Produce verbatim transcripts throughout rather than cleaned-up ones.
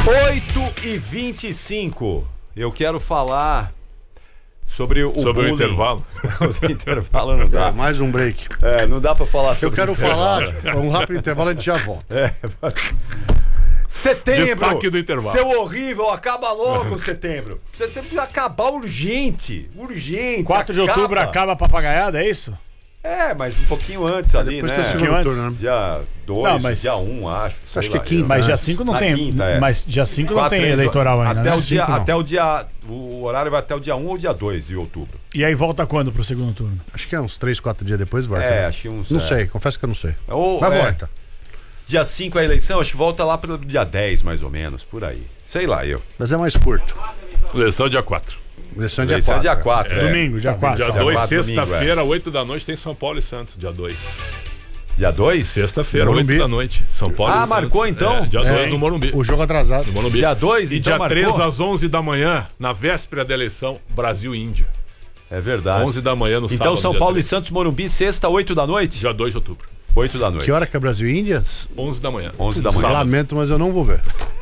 oito e vinte e cinco. Eu quero falar sobre o Sobre bullying. o intervalo. O intervalo não dá. É, mais um break. É, não dá pra falar sobre Eu quero o intervalo. falar, um rápido intervalo, a gente já volta. É. Setembro. Destaque do intervalo. Seu horrível, acaba logo setembro. Você você precisa acabar urgente. Urgente. quatro de acaba. outubro acaba a papagaiada, é isso? É, mas um pouquinho antes ali, Depois né? tem o segundo Antes. turno, né? Dia dois, Não, mas- dia um, acho. sei Acho que é lá, quinta. eu- Mas dia É. cinco não Na tem. quinta, é. Mas dia cinco não Quatro, tem três, eleitoral ainda, até né? o dia, Cinco não. até o dia. O horário vai até o dia um ou dia dois de outubro. E aí volta quando pro segundo turno? Acho que é uns três, quatro dias depois volta. É, né? acho que uns. Não é. sei, confesso que eu não sei. Ou, Mas é, volta. Dia cinco é a eleição, acho que volta lá pro dia dez, mais ou menos, por aí. Sei lá, eu. Mas é mais curto. Eleição dia quatro. Eleição é dia Eleição é quatro. dia quatro, é. Domingo, dia quatro. Dia Dia dois, quatro, domingo, sexta-feira, oito da noite, tem São Paulo e Santos. Dia dois. Dia dois? Sexta-feira, Morumbi. oito da noite. São Paulo Ah, e Santos. marcou, então? É, dia É, dois no Morumbi. O jogo atrasado. No Morumbi. Dia dois, E então dia marcou? três às onze da manhã, na véspera da eleição, Brasil e Índia. É verdade. onze da manhã no sábado. Então São dia Paulo e três. Santos Morumbi, sexta, oito da noite? Dia dois de outubro. oito da noite. Que hora que é Brasil e Índia? onze da manhã. onze da manhã. Sábado. Lamento, mas eu não vou ver.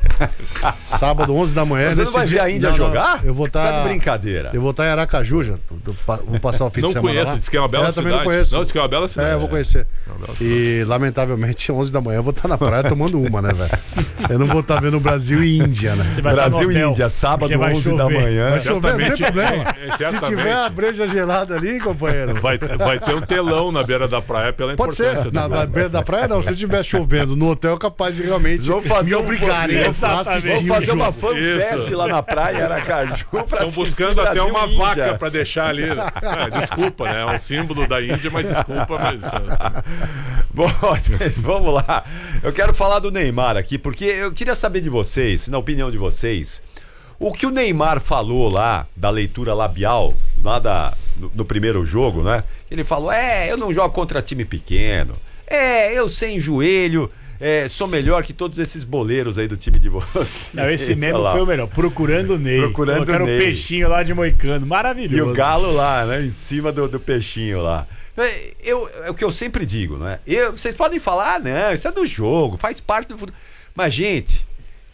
Sábado, onze da manhã. Você não nesse vai ver dia- a Índia Não, não, jogar? Eu vou estar. Tá de brincadeira. Eu vou estar em Aracaju já. Tô- pa- Vou passar o fim Não de semana. conheço, lá. diz que é uma bela É, eu cidade. também não conheço. Não, diz que é uma bela cidade. É, eu vou conhecer. Uma bela E, lamentavelmente, onze da manhã eu vou estar na praia tomando uma, né, velho? Eu não vou estar vendo Brasil e Índia, né? Você vai estar Brasil no e hotel, Índia, sábado, porque vai onze da chover. manhã. Vai chover, não tem Certamente- problema. é, Se certamente. tiver a breja gelada ali, companheiro. Vai, vai ter um telão na beira da praia pela Pode importância ser. do Na, jogo. na beira da praia, não. Se estiver chovendo no hotel, é capaz de realmente Vamos fazer me um- obrigarem a Exatamente. assistir Vamos o fazer uma jogo. fanfest Isso. lá na praia em Aracaju. pra Estão assistir buscando até Brasil uma e Índia. vaca pra deixar ali. É, desculpa, né? É um símbolo da Índia, mas desculpa, mas. uh, Bom, vamos lá. Eu quero falar do Neymar aqui, porque eu queria saber de vocês, na opinião de vocês, o que o Neymar falou lá, da leitura labial, lá da, no, no primeiro jogo, né? Ele falou, é, eu não jogo contra time pequeno. É, eu sem joelho, é, sou melhor que todos esses boleiros aí do time de vocês. Não, esse mesmo Olha lá. foi o melhor. Procurando o Ney. Procurando Colocaram o Ney. o peixinho lá de Moicano. E Maravilhoso. o galo lá, né? Em cima do, do peixinho lá. É, Eu, é o que eu sempre digo, né? Eu, vocês podem falar, ah, não, isso é do jogo, faz parte do futebol. Mas, gente,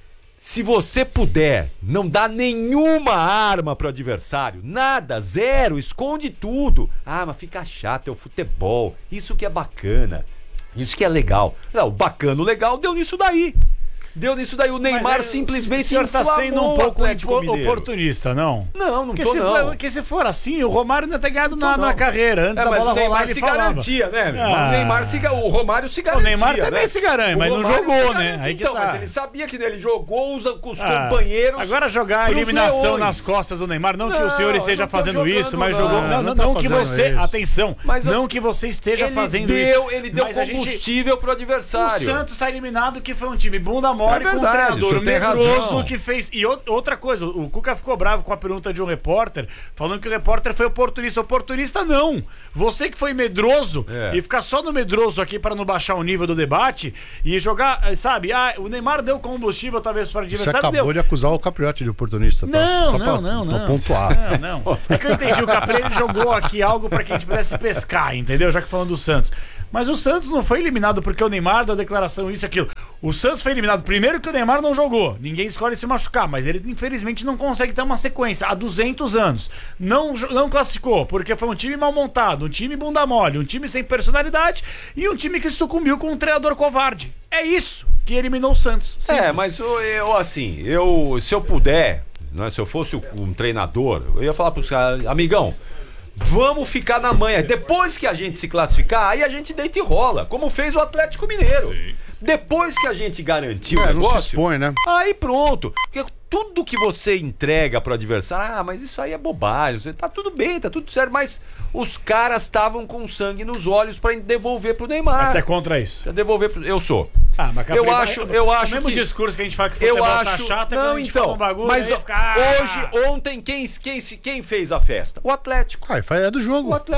se você puder não dar nenhuma arma pro adversário, nada, zero, esconde tudo. Ah, mas fica chato, é o futebol. Isso que é bacana. Isso que é legal. Não, o bacana, o legal deu nisso daí. Deu nisso daí. O Neymar Mas, é, simplesmente o senhor tá inflamou sendo um o pouco Atlético opor- Mineiro. oportunista, não? Não, não Porque tô se, não. for, porque se for assim, o Romário não ia ter ganhado na, Não, na não. carreira. Antes É, da mas bola o Neymar rolar, ele se falava. garantia, né? meu? Ah. O Neymar se, ga- o Romário se O garantia. Neymar também né? se garante, O mas não Romário jogou, se né? garantia, Aí que então, tá. mas ele sabia que ele jogou os, com os Ah, companheiros. Agora jogar a pros eliminação leões. nas costas do Neymar, não, que Não, o senhor eu esteja não tô fazendo jogando, isso, mas não. jogou. Não, Não não, tá não que fazendo você. isso. Atenção, Mas eu- não que você esteja ele fazendo deu, isso. Ele deu mas a gente- combustível pro O adversário. Santos está eliminado, que foi um time bunda mole É com um verdade, o treinador senhor tem medroso razão. que fez. E ou- outra coisa, o Cuca ficou bravo com a pergunta de um repórter, falando que o repórter foi oportunista. Oportunista não. Você que foi medroso É. e ficar só no medroso aqui para não baixar o nível do debate e jogar, sabe? Ah, o Neymar deu combustível talvez para o Você adversário. acabou Deu. de acusar o Capriotti de oportunista, tá? Não, Só não, pra, não, pra não. pontuar. Não, não. É que eu entendi. O Capelli jogou aqui algo pra que a gente pudesse pescar, entendeu? Já que falando do Santos. Mas o Santos não foi eliminado porque o Neymar deu declaração isso e aquilo. O Santos foi eliminado primeiro que o Neymar não jogou. Ninguém escolhe se machucar, mas ele infelizmente não consegue ter uma sequência há duzentos anos. Não, jo- não classificou porque foi um time mal montado, um time bunda mole, um time sem personalidade e um time que sucumbiu com um treinador covarde. É isso que eliminou o Santos. É, Simples. mas eu, eu, assim, eu, se eu puder, né, se eu fosse um treinador, eu ia falar pros caras, amigão, vamos ficar na manha. Depois que a gente se classificar, aí a gente deita e rola, como fez o Atlético Mineiro. Sim. Depois que a gente garantiu o É, não negócio, se expõe, né? aí pronto. Porque tudo que você entrega pro adversário, ah, mas isso aí é bobagem, você- tá tudo bem, tá tudo certo, mas os caras estavam com sangue nos olhos pra devolver pro Neymar. Mas você é contra isso? Pra devolver pro... Eu sou. Ah, mas Eu Capri- acho, eu acho o mesmo que... discurso que a gente fala que o Eu futebol tá acho. chato, é quando Não, a gente então. fala um bagulho, mas aí ó, fica, ah! hoje, ontem, quem, quem, quem fez a festa? O Atlético. Ah, é do jogo. O Atlético.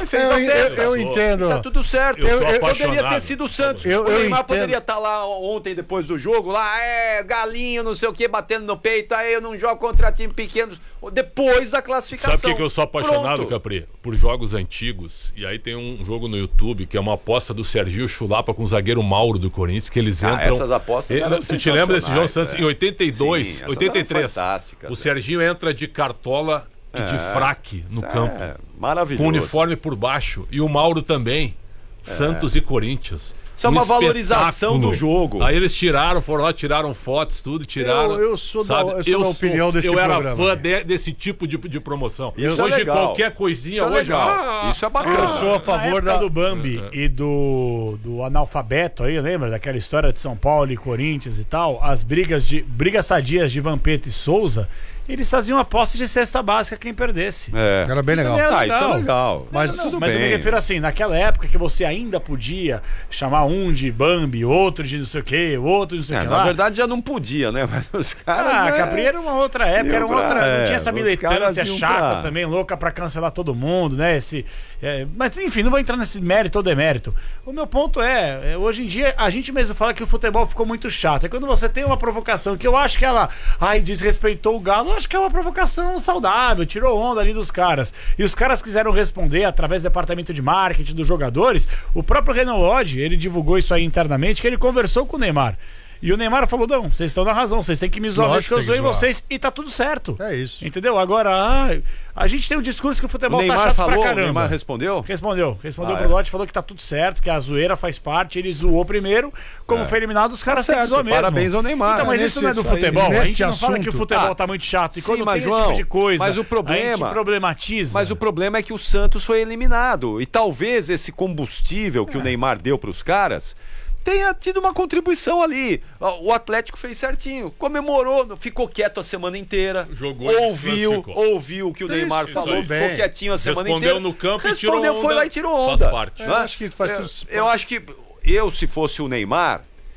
e fez Eu, a festa. eu, eu entendo. Tá tudo certo. Eu Eu, sou eu poderia apaixonado. ter sido o Santos. Eu- o eu Neymar entendo. poderia estar lá ontem, depois do jogo, lá, é, galinho, não sei o que, batendo no peito, aí eu não jogo contra time pequenos. Depois da classificação. Sabe o que, que eu sou apaixonado, Pronto. Capri? Por jogos antigos. E aí tem um jogo no YouTube que é uma aposta do Sergio Chulapa com o zagueiro Mauro do Corinthians, que eles Ah, entram. essas apostas Ele- eram Tu te lembra desse jogo, sensacionais, Santos? é. Em oitenta e dois, Sim, essas oitenta e eram três. fantásticas, O é. Serginho entra de cartola e de É. fraque no Isso campo. É maravilhoso. Com uniforme por baixo. E o Mauro também. Santos e Corinthians. Isso é uma valorização espetáculo. do jogo. Aí eles tiraram, foram lá, tiraram fotos, tudo, tiraram. Eu- eu sou da- sabe? eu sou da opinião desse Eu era programa. fã de- desse tipo de, de promoção. Isso é hoje legal. qualquer coisinha, Isso é hoje. legal. ah, Isso é bacana. Eu sou a Na favor época da. do Bambi e do, do analfabeto aí, lembra daquela história de São Paulo e Corinthians e tal? As brigas de brigas sadias de Vampeta e Souza, eles faziam apostas de cesta básica quem perdesse. É. Era bem legal. Também Ah, isso é legal. legal. Mas- Tudo Mas eu me bem. refiro assim, naquela época que você ainda podia chamar um de Bambi, outro de não sei o que, outro de não sei o É, que na lá. verdade já não podia, né? Mas os caras. Ah, é... Capri era uma outra época, Iam era uma pra- outra. é, Não tinha essa os militância caras iam chata pra- também, louca pra cancelar todo mundo, né? Esse, é, mas enfim, não vou entrar nesse mérito ou demérito. O meu ponto é, é, hoje em dia, a gente mesmo fala que o futebol ficou muito chato. É quando você tem uma provocação que eu acho que ela, ai, desrespeitou o Galo, eu acho que é uma provocação saudável, tirou onda ali dos caras. E os caras quiseram responder através do departamento de marketing dos jogadores. O próprio Renan Lodge, ele divulgou isso aí internamente, que ele conversou com o Neymar. E o Neymar falou: não, vocês estão na razão, vocês têm que me zoar, Lógico desde que eu que tem que zoei zoar. vocês e tá tudo certo. É isso. Entendeu? Agora, ah, a gente tem um discurso que o O futebol tá Neymar chato falou, pra o caramba. Neymar respondeu? Respondeu, respondeu Ah, pro é? Lote, falou que tá tudo certo, que a zoeira faz parte, ele zoou primeiro, como foi eliminado, os caras Tá têm que certo, zoar mesmo. parabéns ao Neymar. Então, mas É, isso não é do nesse- futebol, a nesse gente não fala que o assunto- futebol Ah, tá muito chato, e sim, quando mas, tem esse tipo João, de coisa, mas o a problema- gente problematiza. Mas o problema é que o Santos foi eliminado. E talvez esse combustível que o Neymar deu pros caras tenha tido uma contribuição ali. O Atlético fez certinho, comemorou, ficou quieto a semana inteira. Jogou e ouviu, desclassificou. ouviu o que o Isso, Neymar isso falou, aí. ficou Bem. quietinho a semana Respondeu inteira. no campo e Respondeu, tirou foi onda, lá e tirou faz onda. parte. É, Né? eu acho que faz eu, tudo- eu acho que eu, se fosse o Neymar,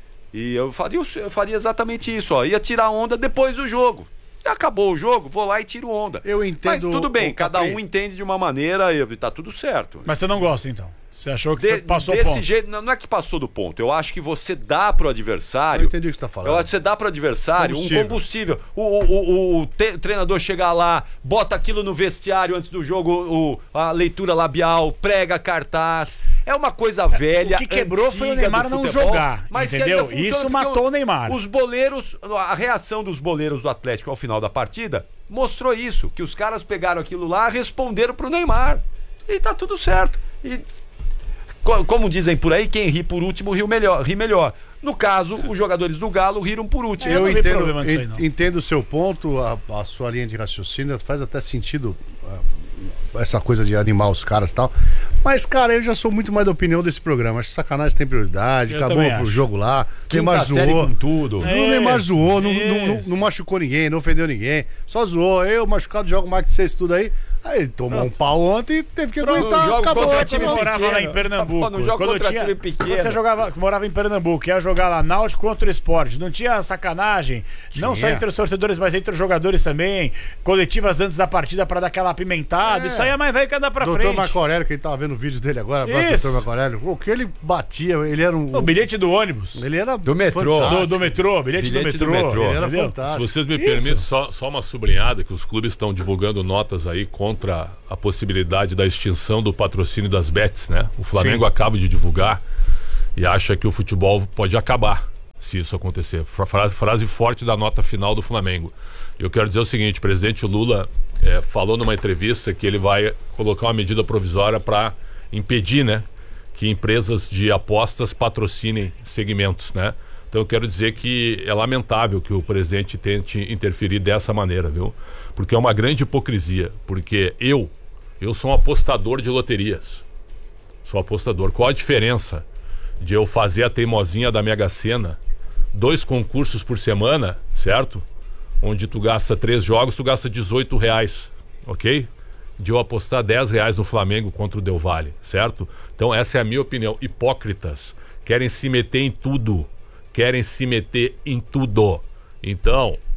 e eu faria, eu faria exatamente isso, ó, ia tirar onda depois do jogo. Acabou o jogo, vou lá e tiro onda. Eu entendo Mas tudo bem, o cada Capri. um entende de uma maneira e tá tudo certo. Mas você não gosta, então? Você achou que De- foi- passou o desse ponto? jeito, não não é que passou do ponto. Eu acho que você dá pro adversário. Eu entendi o que você tá falando. Eu acho que você dá pro adversário Combustível. um combustível. O, o, o, o te- o treinador chegar lá, bota aquilo no vestiário antes do jogo, o, a leitura labial, prega cartaz. É uma coisa velha. o que quebrou foi o antiga Neymar do não futebol, jogar, mas que entendeu? ainda funciona Isso porque matou o Neymar. Os boleiros, a reação dos boleiros do Atlético ao final da partida mostrou isso, que os caras pegaram aquilo lá, responderam pro Neymar. E tá tudo certo. E co- como dizem por aí, quem ri por último ri melhor, ri melhor. No caso, os jogadores do Galo riram por último. Eu Eu não vi entendo, problema nisso aí, en- não. entendo o seu ponto, a, a sua linha de raciocínio faz até sentido, ah, essa coisa de animar os caras e tal. Mas, cara, eu já sou muito mais da opinião desse programa. Acho que sacanagem tem prioridade, Eu acabou também pro acho. jogo lá. Quinta Neymar série zoou. com tudo. O Neymar Isso, zoou, não, não, não, isso. não machucou ninguém, não ofendeu ninguém. Só zoou. Eu, machucado, jogo mais que vocês tudo aí. Aí ele tomou um pau ontem e teve que Pronto, aguentar. jogo Acabou. contra Você time acabou. morava lá em Pernambuco. Pô, não joga quando contra tinha, time pequeno. Quando você jogava, morava em Pernambuco, ia jogar lá Náutico contra o Esporte. Não tinha sacanagem, não só Tinha. entre os torcedores, mas entre os jogadores também. Coletivas antes da partida pra dar aquela apimentada. É. Isso aí é mais velho que andar pra Doutor frente. Marco Aurélio, que ele tava vendo o vídeo dele agora, abraço, Isso. doutor Marco Aurélio. O que ele batia, ele era um. O bilhete do ônibus. Ele era Do metrô. fantástico. Do, do metrô, bilhete, Bilhete do do metrô. metrô. Ele era entendeu? fantástico. Se vocês me Isso. permitem, só, só uma sublinhada, que os clubes estão divulgando notas aí contra a possibilidade da extinção do patrocínio das bets, né? O Flamengo Sim. acaba de divulgar e acha que o futebol pode acabar se isso acontecer. Fra- Frase, frase forte da nota final do Flamengo. Eu quero dizer o seguinte, o presidente Lula eh, falou numa entrevista que ele vai colocar uma medida provisória para impedir, né, que empresas de apostas patrocinem segmentos, né? Então eu quero dizer que é lamentável que o presidente tente interferir dessa maneira, viu? Porque é uma grande hipocrisia. Porque eu, eu sou um apostador de loterias. Sou apostador. Qual a diferença de eu fazer a teimosinha da Mega Sena, dois concursos por semana, certo? Onde tu gasta três jogos, tu gasta dezoito reais, ok? De eu apostar dez reais no Flamengo contra o Del Valle, certo? Então essa é a minha opinião. Hipócritas. Querem se meter em tudo. Querem se meter em tudo. Então,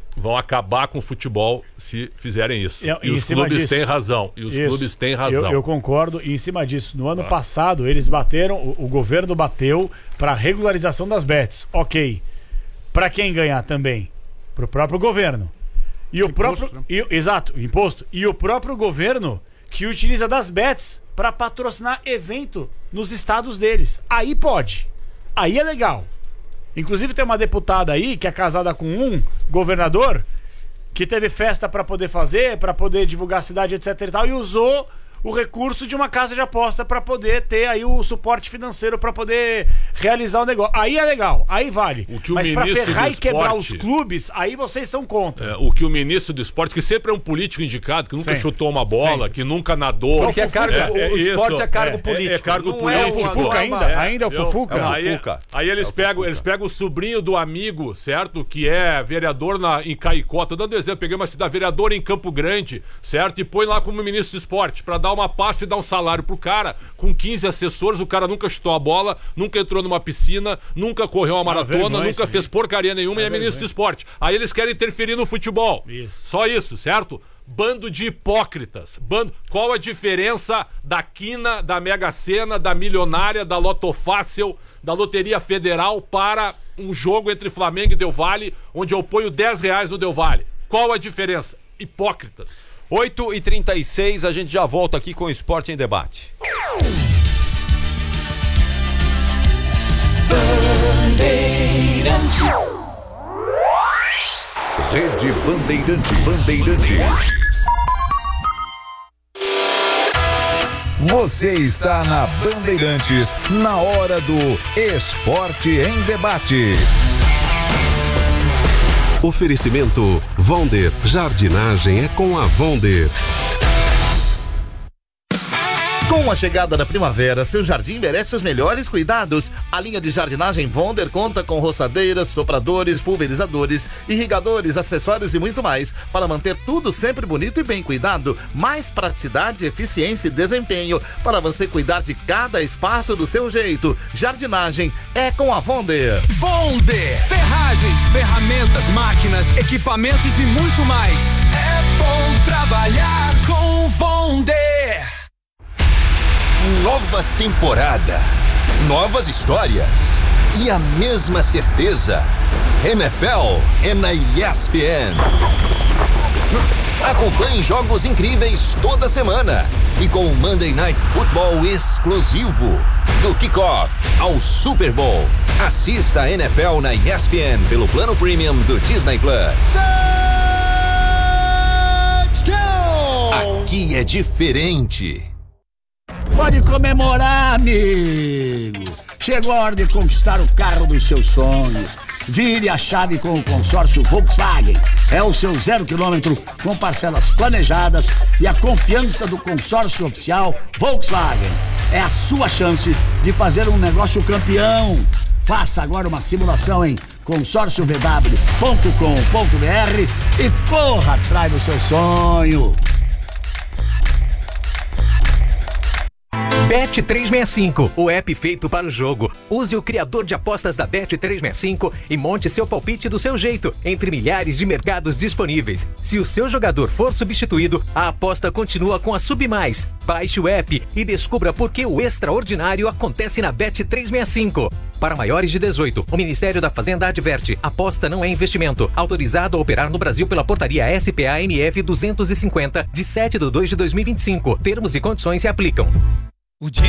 vão acabar com o futebol se fizerem isso. Eu, e os clubes disso, têm razão. E os isso, clubes têm razão. Eu, eu concordo. E em cima disso, no ano ah. passado, eles bateram, o, o governo bateu para regularização das bets. Ok. Para quem ganhar também? Para o próprio governo. E o imposto, próprio. Né? E, exato, imposto. E o próprio governo que utiliza das bets para patrocinar evento nos estados deles. Aí pode. Aí é legal. Inclusive tem uma deputada aí que é casada com um governador que teve festa para poder fazer, para poder divulgar a cidade, etc e tal, e usou o recurso de uma casa de aposta para poder ter aí o suporte financeiro para poder realizar o negócio. Aí é legal, aí vale. O que o Mas para ferrar e quebrar os clubes, aí vocês são contra. É, o que o ministro do esporte, que sempre é um político indicado, que nunca Sim. chutou uma bola, Sim. que nunca nadou. Porque é cargo, é, é, o esporte isso, é cargo é, político. É, é cargo não político. É o Fufuca ainda? É, ainda é o Fufuca? É o aí, Fufuca. Aí eles, é pegam, eles pegam o sobrinho do amigo, certo? Que é vereador na, em Caicó. Tô dando exemplo, peguei uma cidade, vereador em Campo Grande, certo? E põe lá como ministro do esporte, para dar uma pasta e dar um salário pro cara, com quinze assessores, o cara nunca chutou a bola, nunca entrou numa piscina, nunca correu uma maratona, ah, nunca fez porcaria nenhuma é e é ministro do esporte. Aí eles querem interferir no futebol. Isso. Só isso, certo? Bando de hipócritas. Bando... Qual a diferença da quina, da Mega Sena, da milionária, da Loto Fácil, da Loteria Federal para um jogo entre Flamengo e Del Valle, onde eu ponho dez reais no Del Valle? Qual a diferença? Hipócritas. oito e trinta e seis, a gente já volta aqui com o Esporte em Debate. Bandeirantes. Rede Bandeirante Bandeirantes. Você está na Bandeirantes, na hora do Esporte em Debate. Oferecimento Vonder. Jardinagem é com a Vonder. Com a chegada da primavera, seu jardim merece os melhores cuidados. A linha de jardinagem Vonder conta com roçadeiras, sopradores, pulverizadores, irrigadores, acessórios e muito mais para manter tudo sempre bonito e bem cuidado. Mais praticidade, eficiência e desempenho para você cuidar de cada espaço do seu jeito. Jardinagem é com a Vonder. Vonder. Ferragens, ferramentas, máquinas, equipamentos e muito mais. É bom trabalhar com Vonder. Nova temporada, novas histórias e a mesma certeza. N F L é na E S P N. Acompanhe jogos incríveis toda semana e com o Monday Night Football exclusivo. Do kickoff ao Super Bowl. Assista a N F L na E S P N pelo plano premium do Disney Plus. Aqui é diferente. Pode comemorar, amigo! Chegou a hora de conquistar o carro dos seus sonhos. Vire a chave com o consórcio Volkswagen. É o seu zero quilômetro com parcelas planejadas e a confiança do consórcio oficial Volkswagen. É a sua chance de fazer um negócio campeão. Faça agora uma simulação em consórcio v w ponto com ponto b r e corra atrás do seu sonho. Bet trezentos e sessenta e cinco, o app feito para o jogo. Use o criador de apostas da Bet trezentos e sessenta e cinco e monte seu palpite do seu jeito, entre milhares de mercados disponíveis. Se o seu jogador for substituído, a aposta continua com a Submais. Baixe o app e descubra por que o extraordinário acontece na Bet trezentos e sessenta e cinco. Para maiores de dezoito, o Ministério da Fazenda adverte: aposta não é investimento. Autorizado a operar no Brasil pela portaria S P A N F duzentos e cinquenta, de sete de dois de dois mil e vinte e cinco. Termos e condições se aplicam. O dia